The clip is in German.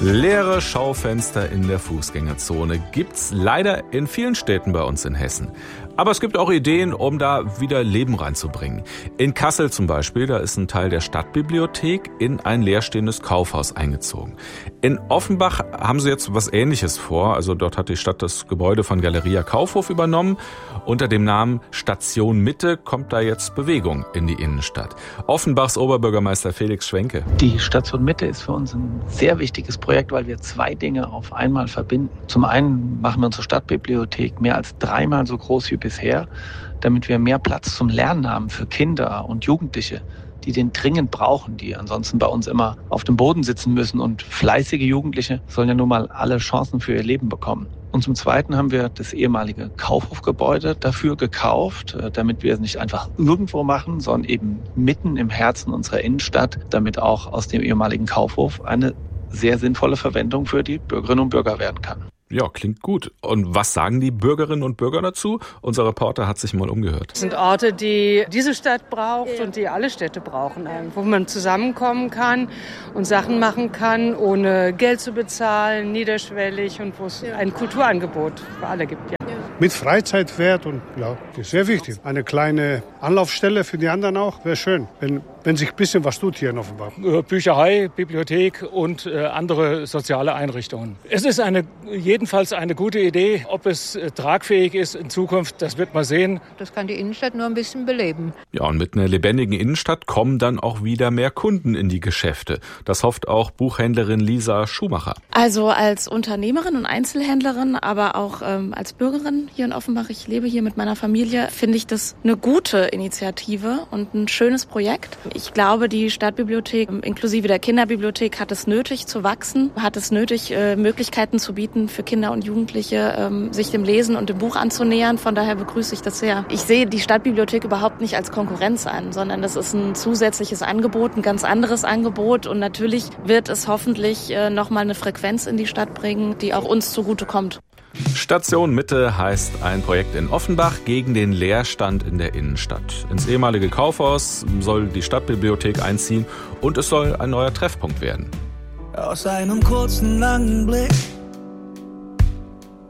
Leere Schaufenster in der Fußgängerzone gibt's leider in vielen Städten bei uns in Hessen. Aber es gibt auch Ideen, um da wieder Leben reinzubringen. In Kassel zum Beispiel, da ist ein Teil der Stadtbibliothek in ein leerstehendes Kaufhaus eingezogen. In Offenbach haben sie jetzt was Ähnliches vor. Also dort hat die Stadt das Gebäude von Galeria Kaufhof übernommen. Unter dem Namen Station Mitte kommt da jetzt Bewegung in die Innenstadt. Offenbachs Oberbürgermeister Felix Schwenke. Die Station Mitte ist für uns ein sehr wichtiges Projekt, weil wir zwei Dinge auf einmal verbinden. Zum einen machen wir unsere Stadtbibliothek mehr als 3-mal so groß wie bisher, damit wir mehr Platz zum Lernen haben für Kinder und Jugendliche, die den dringend brauchen, die ansonsten bei uns immer auf dem Boden sitzen müssen. Und fleißige Jugendliche sollen ja nun mal alle Chancen für ihr Leben bekommen. Und zum Zweiten haben wir das ehemalige Kaufhofgebäude dafür gekauft, damit wir es nicht einfach irgendwo machen, sondern eben mitten im Herzen unserer Innenstadt, damit auch aus dem ehemaligen Kaufhof eine sehr sinnvolle Verwendung für die Bürgerinnen und Bürger werden kann. Ja, klingt gut. Und was sagen die Bürgerinnen und Bürger dazu? Unser Reporter hat sich mal umgehört. Das sind Orte, die diese Stadt braucht und die alle Städte brauchen, wo man zusammenkommen kann und Sachen machen kann, ohne Geld zu bezahlen, niederschwellig und wo es ein Kulturangebot für alle gibt. Ja. Mit Freizeitwert und ja, das ist sehr wichtig. Eine kleine Anlaufstelle für die anderen auch, wäre schön, wenn sich ein bisschen was tut hier in Offenbach. Bücherei, Bibliothek und andere soziale Einrichtungen. Es ist jedenfalls eine gute Idee. Ob es tragfähig ist in Zukunft, das wird man sehen. Das kann die Innenstadt nur ein bisschen beleben. Ja, und mit einer lebendigen Innenstadt kommen dann auch wieder mehr Kunden in die Geschäfte. Das hofft auch Buchhändlerin Lisa Schumacher. Also als Unternehmerin und Einzelhändlerin, aber auch als Bürgerin hier in Offenbach, ich lebe hier mit meiner Familie, finde ich das eine gute Initiative und ein schönes Projekt. Ich glaube, die Stadtbibliothek inklusive der Kinderbibliothek hat es nötig zu wachsen, hat es nötig, Möglichkeiten zu bieten für Kinder und Jugendliche, sich dem Lesen und dem Buch anzunähern. Von daher begrüße ich das sehr. Ich sehe die Stadtbibliothek überhaupt nicht als Konkurrenz an, sondern das ist ein zusätzliches Angebot, ein ganz anderes Angebot. Und natürlich wird es hoffentlich nochmal eine Frequenz in die Stadt bringen, die auch uns zugutekommt. Station Mitte heißt ein Projekt in Offenbach gegen den Leerstand in der Innenstadt. Ins ehemalige Kaufhaus soll die Stadtbibliothek einziehen und es soll ein neuer Treffpunkt werden. Aus einem kurzen, langen Blick